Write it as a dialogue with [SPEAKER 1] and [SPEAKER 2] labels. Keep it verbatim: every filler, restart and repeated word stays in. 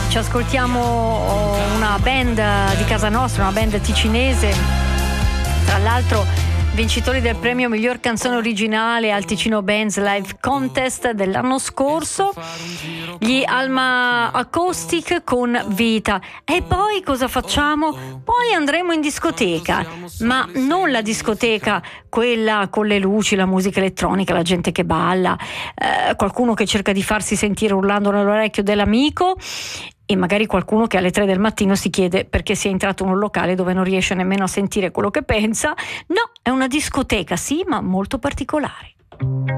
[SPEAKER 1] Ci ascoltiamo una band di casa nostra, una band ticinese, tra l'altro vincitori del premio miglior canzone originale al Ticino Bands Live Contest dell'anno scorso, gli Alma Acoustic con Vita. E poi cosa facciamo? Poi andremo in discoteca, ma non la discoteca quella con le luci, la musica elettronica, la gente che balla, eh, qualcuno che cerca di farsi sentire urlando nell'orecchio dell'amico, e magari qualcuno che alle tre del mattino si chiede perché sia entrato in un locale dove non riesce nemmeno a sentire quello che pensa. No, è una discoteca, sì, ma molto particolare.